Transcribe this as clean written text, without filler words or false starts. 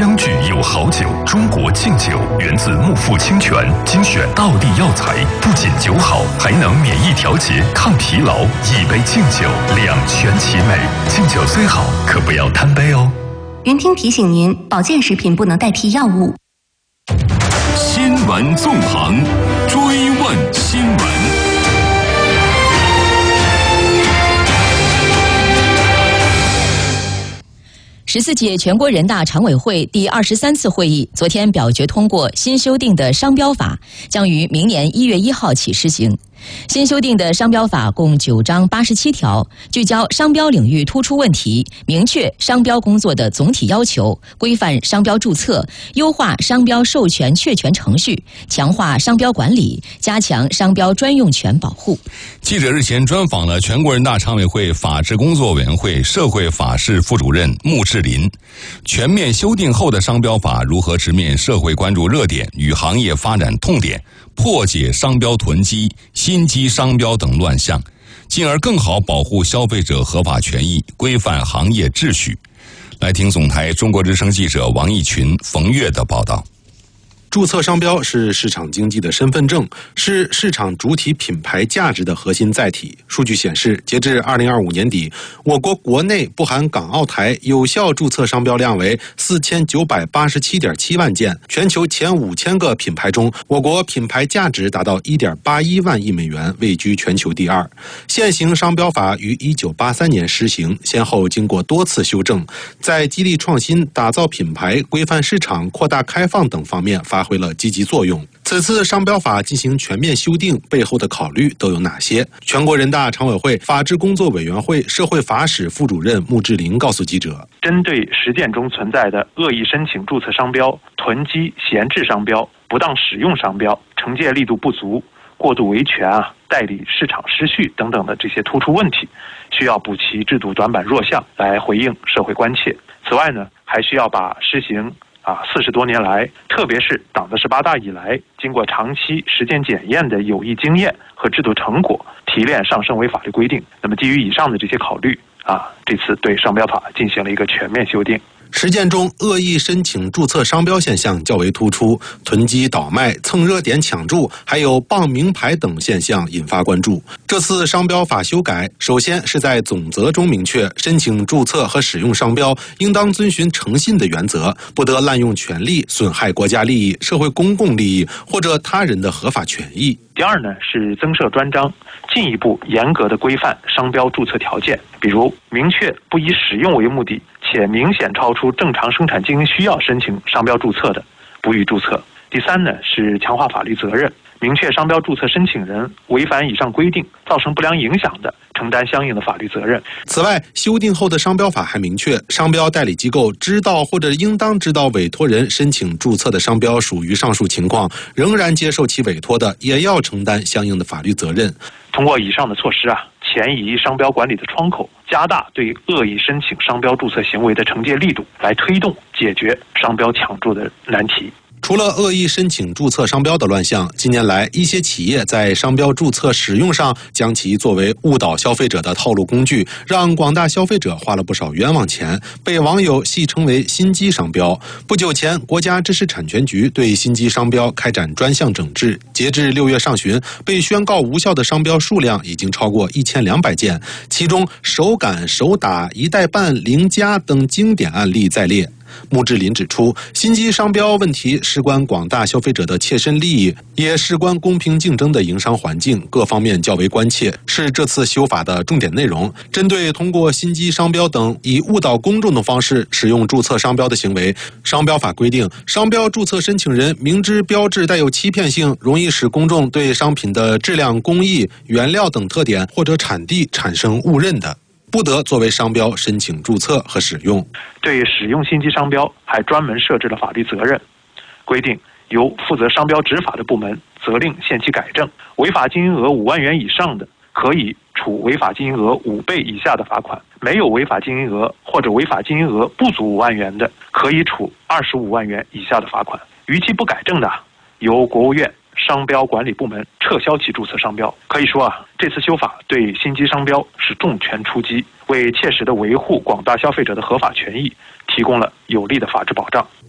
相聚有好酒，中国敬酒源自木富清泉，精选道地药材，不仅酒好，还能免疫调节、抗疲劳。一杯敬酒，两全其美。敬酒虽好，可不要贪杯哦。 云听提醒您，保健食品不能代替药物。 新闻纵横，追问新闻。 14届全国人大常委会第23次会议昨天表决通过新修订的商标法，将于明年1月1号起施行。新修订的商标法共9章87条，聚焦商标领域突出问题，明确商标工作的总体要求，规范商标注册，优化商标授权确权程序，强化商标管理，加强商标专用权保护。 记者日前专访了全国人大常委会法制工作委员会社会法事副主任穆志林，全面修订后的商标法如何直面社会关注热点与行业发展痛点，破解商标囤积、心机商标等乱象，进而更好保护消费者合法权益，规范行业秩序。来听总台中国之声记者王义群、冯月的报道。 注册商标是市场经济的身份证，是市场主体品牌价值的核心载体。数据显示，截至2025年底，我国国内不含港澳台有效注册商标量为4987.7万件，全球前5000个品牌中，我国品牌价值达到1.81万亿美元，位居全球第2。现行商标法于1983年施行，先后经过多次修正，在激励创新、打造品牌、规范市场、扩大开放等方面发挥了积极作用。此次商标法进行全面修订背后的考虑都有哪些？全国人大常委会法制工作委员会社会法史副主任穆志林告诉记者， 针对实践中存在的恶意申请注册商标、囤积闲置商标、不当使用商标、惩戒力度不足、过度维权代理市场失序等等的这些突出问题，需要补齐制度短板弱项，来回应社会关切。此外呢，还需要把施行40多年来，特别是党的18大以来，经过长期实践检验的有益经验和制度成果提炼上升为法律规定。那么基于以上的这些考虑这次对商标法进行了一个全面修订。 实践中恶意申请注册商标现象较为突出，囤积倒卖、蹭热点抢注，还有傍名牌等现象引发关注。这次商标法修改，首先是在总则中明确，申请注册和使用商标应当遵循诚信的原则，不得滥用权力，损害国家利益、社会公共利益或者他人的合法权益。 第二呢，是增设专章，进一步严格的规范商标注册条件，比如明确不以使用为目的且明显超出正常生产经营需要申请商标注册的，不予注册。第三呢，是强化法律责任，明确商标注册申请人违反以上规定造成不良影响的，承担相应的法律责任。 此外，修订后的商标法还明确，商标代理机构知道或者应当知道委托人申请注册的商标属于上述情况，仍然接受其委托的，也要承担相应的法律责任。 通过以上的措施前移商标管理的窗口，加大对恶意申请商标注册行为的惩戒力度，来推动解决商标抢注的难题。 除了恶意申请注册商标的乱象，近年来一些企业在商标注册使用上将其作为误导消费者的套路工具，让广大消费者花了不少冤枉钱，被网友戏称为心机商标。不久前，国家知识产权局对心机商标开展专项整治，截至6月上旬，被宣告无效的商标数量已经超过1200件，其中手感、手打、一代半、零加等经典案例在列。穆志林指出，心机商标问题事关广大消费者的切身利益，也事关公平竞争的营商环境，各方面较为关切，是这次修法的重点内容。针对通过心机商标等以误导公众的方式使用注册商标的行为，商标法规定，商标注册申请人明知标志带有欺骗性，容易使公众对商品的质量、工艺、原料等特点或者产地产生误认的，不得作为商标申请注册和使用。 对使用心机商标还专门设置了法律责任，规定由负责商标执法的部门责令限期改正，违法金银额5万元以上的，可以处违法金银额5倍以下的罚款；没有违法金银额或者违法金银额不足5万元的，可以处25万元以下的罚款。逾期不改正的，由国务院商标管理部门撤销其注册商标。可以说这次修法对心机商标是重拳出击，为切实的维护广大消费者的合法权益提供了有力的法治保障。